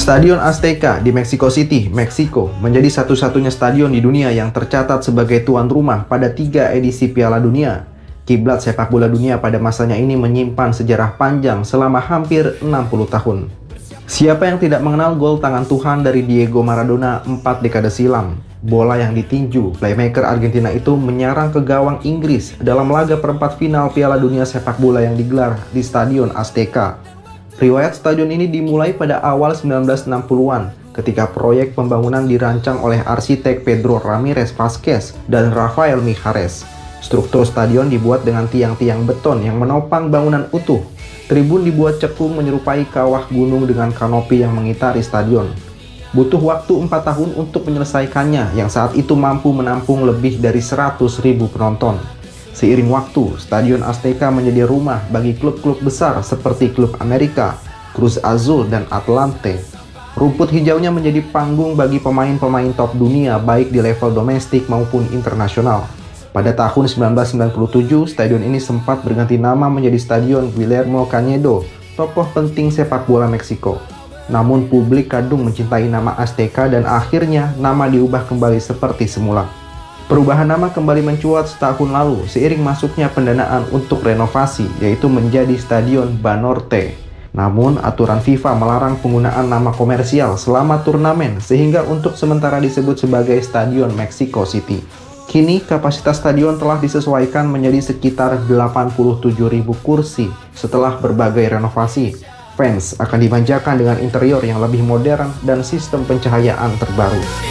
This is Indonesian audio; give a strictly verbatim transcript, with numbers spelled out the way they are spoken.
Stadion Azteca di Mexico City, Meksiko, menjadi satu-satunya stadion di dunia yang tercatat sebagai tuan rumah pada tiga edisi Piala Dunia. Kiblat sepak bola dunia pada masanya ini menyimpan sejarah panjang selama hampir enam puluh tahun. Siapa yang tidak mengenal gol tangan Tuhan dari Diego Maradona empat dekade silam? Bola yang ditinju, playmaker Argentina itu menyerang ke gawang Inggris dalam laga perempat final Piala Dunia sepak bola yang digelar di Stadion Azteca. Riwayat stadion ini dimulai pada awal sembilan belas enam puluhan ketika proyek pembangunan dirancang oleh arsitek Pedro Ramirez Vázquez dan Rafael Mijares. Struktur stadion dibuat dengan tiang-tiang beton yang menopang bangunan utuh. Tribun dibuat cekung menyerupai kawah gunung dengan kanopi yang mengitari stadion. Butuh waktu empat tahun untuk menyelesaikannya yang saat itu mampu menampung lebih dari seratus ribu penonton. Seiring waktu, Stadion Azteca menjadi rumah bagi klub-klub besar seperti klub Amerika, Cruz Azul, dan Atlante. Rumput hijaunya menjadi panggung bagi pemain-pemain top dunia baik di level domestik maupun internasional. Pada tahun sembilan belas sembilan puluh tujuh, stadion ini sempat berganti nama menjadi Stadion Guillermo Cañedo, tokoh penting sepak bola Meksiko. Namun publik kadung mencintai nama Azteca dan akhirnya nama diubah kembali seperti semula. Perubahan nama kembali mencuat setahun lalu seiring masuknya pendanaan untuk renovasi, yaitu menjadi Stadion Banorte. Namun, aturan FIFA melarang penggunaan nama komersial selama turnamen sehingga untuk sementara disebut sebagai Stadion Mexico City. Kini, kapasitas stadion telah disesuaikan menjadi sekitar delapan puluh tujuh ribu kursi setelah berbagai renovasi. Fans akan dimanjakan dengan interior yang lebih modern dan sistem pencahayaan terbaru.